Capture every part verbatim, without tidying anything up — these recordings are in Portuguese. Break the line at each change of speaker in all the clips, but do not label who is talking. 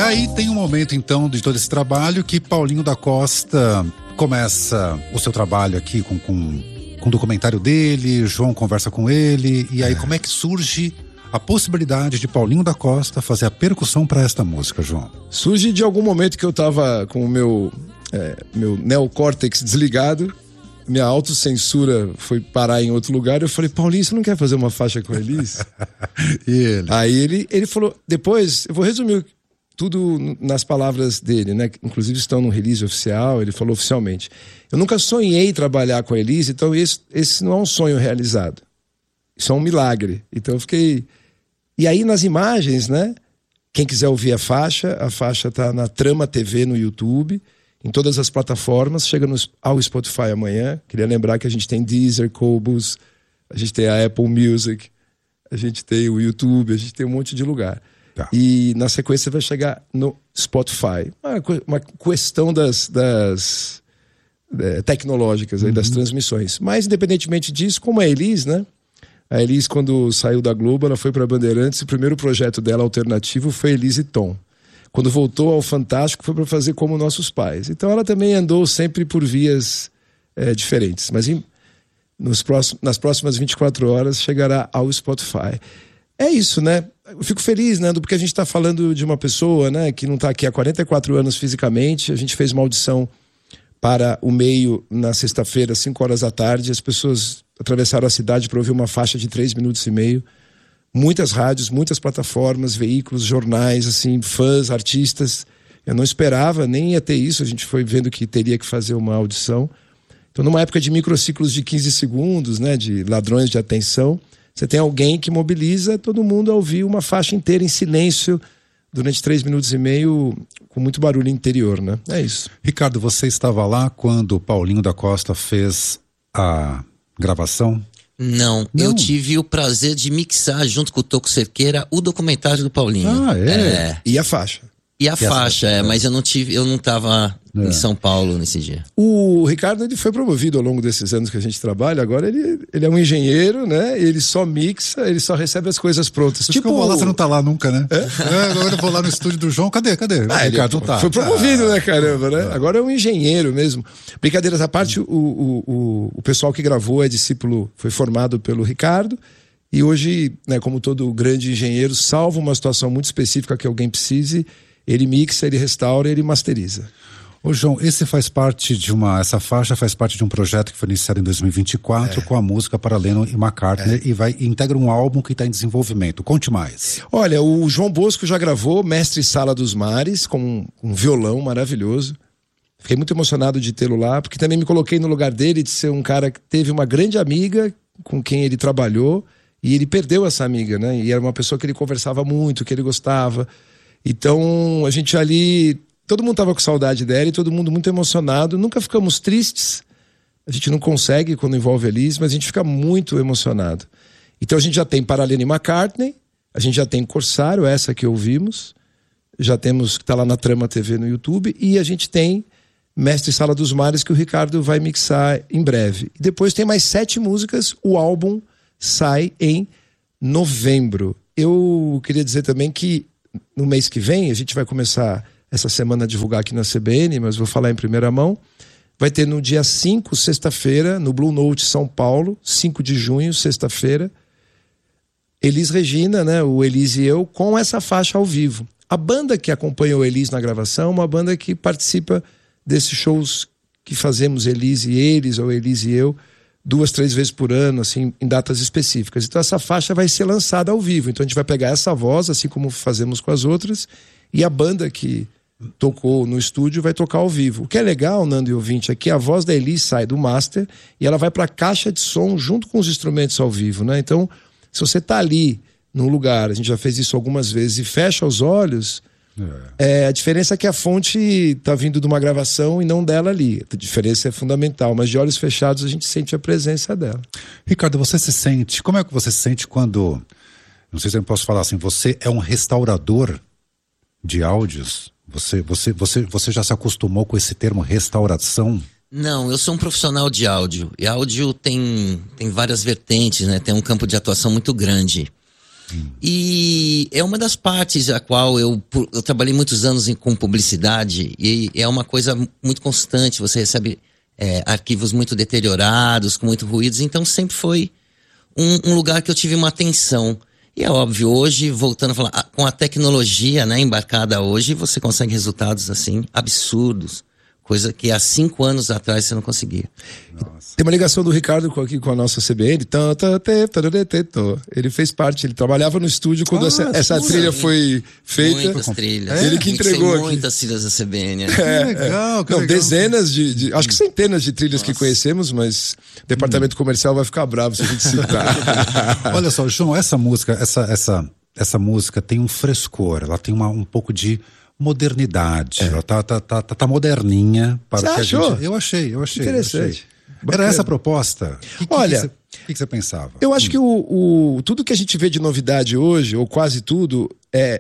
aí tem um momento então de todo esse trabalho que Paulinho da Costa começa o seu trabalho aqui com, com, com o documentário dele, João conversa com ele, e aí é. como é que surge a possibilidade de Paulinho da Costa fazer a percussão para esta música, João?
Surge de algum momento que eu tava com o meu, é, meu neocórtex desligado, minha autocensura foi parar em outro lugar, eu falei, Paulinho, você não quer fazer uma faixa com a Elis?
E ele?
Aí ele, ele falou, depois, eu vou resumir tudo nas palavras dele, né? Inclusive estão no release oficial, ele falou oficialmente. Eu nunca sonhei trabalhar com a Elis, então esse, esse não é um sonho realizado. Isso é um milagre. Então eu fiquei... E aí nas imagens, né? Quem quiser ouvir a faixa, a faixa tá na Trama T V no YouTube, em todas as plataformas, chega no, ao Spotify amanhã. Queria lembrar que a gente tem Deezer, Qobuz, a gente tem a Apple Music, a gente tem o YouTube, a gente tem um monte de lugar. Tá. E na sequência vai chegar no Spotify. Uma, uma questão das, das é, tecnológicas, aí, uhum. das transmissões. Mas independentemente disso, como a Elis, né? A Elis, quando saiu da Globo, ela foi para Bandeirantes, o primeiro projeto dela alternativo foi Elis e Tom. Quando voltou ao Fantástico, foi para fazer Como Nossos Pais. Então ela também andou sempre por vias é, diferentes. Mas em, nos próximos, nas próximas vinte e quatro horas chegará ao Spotify. É isso, né? Eu fico feliz, Nando, porque a gente está falando de uma pessoa, né, que não está aqui há quarenta e quatro anos fisicamente. A gente fez uma audição para o Meio na sexta-feira, às cinco horas da tarde. As pessoas atravessaram a cidade para ouvir uma faixa de três minutos e meio. Muitas rádios, muitas plataformas, veículos, jornais, assim, fãs, artistas. Eu não esperava, nem ia ter isso. A gente foi vendo que teria que fazer uma audição. Então, numa época de microciclos de quinze segundos, né, de ladrões de atenção, você tem alguém que mobiliza todo mundo a ouvir uma faixa inteira em silêncio durante três minutos e meio, com muito barulho interior, né? É isso.
Ricardo, você estava lá quando o Paulinho da Costa fez a gravação?
Não, Não, eu tive o prazer de mixar junto com o Toco Cerqueira o documentário do Paulinho.
Ah, é? é.
E a faixa.
E a e faixa, é, mas eu não tive, eu não tava é. em São Paulo nesse dia.
O Ricardo, ele foi promovido ao longo desses anos que a gente trabalha. Agora ele, ele é um engenheiro, né? Ele só mixa, ele só recebe as coisas prontas.
Tipo, eu vou lá, você não tá lá nunca, né? É? É, agora eu vou lá no estúdio do João, cadê? Cadê?
Ah, Ricardo, não tá. Foi promovido, ah, né, caramba, né? Ah. Agora é um engenheiro mesmo. Brincadeiras à parte, o, o, o, o pessoal que gravou é discípulo, foi formado pelo Ricardo. E hoje, né, como todo grande engenheiro, salvo uma situação muito específica que alguém precise, ele mixa, ele restaura, ele masteriza.
Ô João, esse faz parte de uma, essa faixa faz parte de um projeto que foi iniciado em dois mil e vinte e quatro é. com a música para Lennon e McCartney é. e vai integra um álbum que está em desenvolvimento. Conte mais.
Olha, o João Bosco já gravou Mestre Sala dos Mares com um violão maravilhoso. Fiquei muito emocionado de tê-lo lá, porque também me coloquei no lugar dele de ser um cara que teve uma grande amiga com quem ele trabalhou e ele perdeu essa amiga, né? E era uma pessoa que ele conversava muito, que ele gostava. Então, a gente ali, todo mundo tava com saudade dela e todo mundo muito emocionado. Nunca ficamos tristes. A gente não consegue quando envolve a Elis, mas a gente fica muito emocionado. Então, a gente já tem Para Lennon e McCartney, a gente já tem Corsário, essa que ouvimos. Já temos, que tá lá na Trama T V no YouTube. E a gente tem Mestre Sala dos Mares, que o Ricardo vai mixar em breve. E depois tem mais sete músicas. O álbum sai em novembro. Eu queria dizer também que no mês que vem, a gente vai começar essa semana a divulgar aqui na C B N, mas vou falar em primeira mão. Vai ter no dia cinco, sexta-feira, no Blue Note São Paulo, cinco de junho, sexta-feira, Elis Regina, né, o Elis e eu, com essa faixa ao vivo. A banda que acompanha o Elis na gravação é uma banda que participa desses shows que fazemos, Elis e eles, ou Elis e eu, duas, três vezes por ano, assim, em datas específicas. Então essa faixa vai ser lançada ao vivo. Então a gente vai pegar essa voz, assim como fazemos com as outras, e a banda que tocou no estúdio vai tocar ao vivo. O que é legal, Nando e ouvinte, é que a voz da Elis sai do master e ela vai para a caixa de som junto com os instrumentos ao vivo, né? Então, se você tá ali num lugar, a gente já fez isso algumas vezes, e fecha os olhos, é. É, a diferença é que a fonte tá vindo de uma gravação e não dela ali. A diferença é fundamental, mas de olhos fechados a gente sente a presença dela.
Ricardo, você se sente, como é que você se sente quando, não sei se eu posso falar assim, você é um restaurador de áudios? Você, você, você, você já se acostumou com esse termo restauração?
Não, eu sou um profissional de áudio. E áudio tem, tem várias vertentes, né? Tem um campo de atuação muito grande. Hum. E é uma das partes a qual eu, eu trabalhei muitos anos em, com publicidade, e é uma coisa muito constante. Você recebe é, arquivos muito deteriorados, com muito ruídos, então sempre foi um, um lugar que eu tive uma atenção. E é óbvio, hoje, voltando a falar, com a tecnologia, né, embarcada hoje, você consegue resultados assim absurdos. Coisa que há cinco anos atrás você não conseguia.
Nossa. Tem uma ligação do Ricardo aqui com a nossa C B N. Ele fez parte, ele trabalhava no estúdio quando ah, essa, essa trilha foi feita.
Muitas trilhas.
É? Ele que entregou aqui.
Muitas trilhas da C B N.
Que é, legal, que
não,
legal.
Dezenas de, de, acho que centenas de trilhas Nossa. que conhecemos, mas o departamento hum. comercial vai ficar bravo se a gente citar.
Olha só, João, essa música, essa, essa, essa música tem um frescor, ela tem uma, um pouco de modernidade, é. ela tá, tá, tá, tá moderninha para
você
o que
achou?
a gente... Eu achei, eu achei.
Interessante.
Eu achei. Era essa a proposta? Que,
Olha,
o que, que, que você pensava?
Eu acho
hum.
que o, o, tudo que a gente vê de novidade hoje, ou quase tudo, é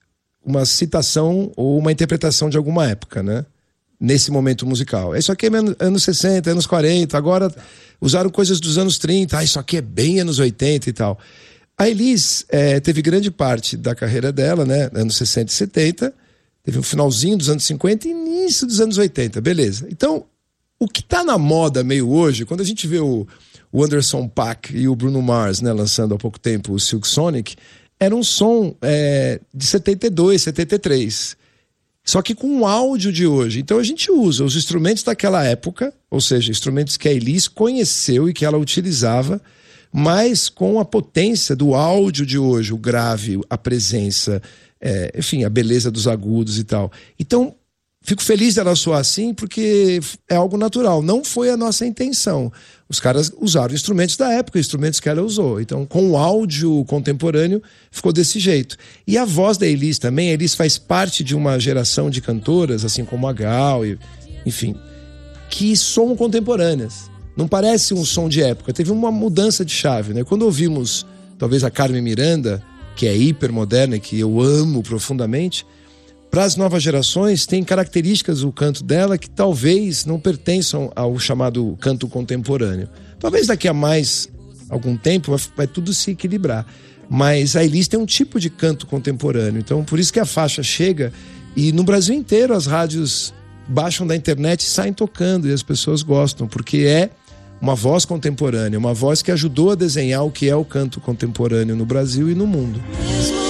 uma citação ou uma interpretação de alguma época, né? Nesse momento musical. Isso aqui é anos sessenta, anos quarenta, agora usaram coisas dos anos trinta, ah, isso aqui é bem anos oitenta e tal. A Elis é, teve grande parte da carreira dela, né? Anos sessenta e setenta, teve um finalzinho dos anos cinquenta e início dos anos oitenta, beleza. Então, o que tá na moda meio hoje, quando a gente vê o, o Anderson .Paak e o Bruno Mars, né, lançando há pouco tempo o Silk Sonic, era um som é, de setenta e dois, setenta e três. Só que com o áudio de hoje. Então a gente usa os instrumentos daquela época, ou seja, instrumentos que a Elis conheceu e que ela utilizava, mas com a potência do áudio de hoje, o grave, a presença, é, enfim, a beleza dos agudos e tal. Então, fico feliz dela soar assim, porque é algo natural. Não foi a nossa intenção. Os caras usaram instrumentos da época, instrumentos que ela usou. Então, com o áudio contemporâneo, ficou desse jeito. E a voz da Elis também, a Elis faz parte de uma geração de cantoras, assim como a Gal, e, enfim, que soam contemporâneas. Não parece um som de época. Teve uma mudança de chave, né? Quando ouvimos, talvez, a Carmen Miranda, que é hipermoderna e que eu amo profundamente, para as novas gerações tem características o canto dela que talvez não pertençam ao chamado canto contemporâneo. Talvez daqui a mais algum tempo vai, vai tudo se equilibrar. Mas a Elis tem um tipo de canto contemporâneo. Então por isso que a faixa chega e no Brasil inteiro as rádios baixam da internet e saem tocando e as pessoas gostam, porque é uma voz contemporânea, uma voz que ajudou a desenhar o que é o canto contemporâneo no Brasil e no mundo.